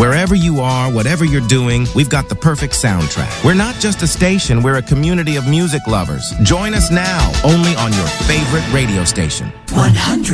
Wherever you are, whatever you're doing, we've got the perfect soundtrack. We're not just a station, we're a community of music lovers. Join us now, only on your favorite radio station. 100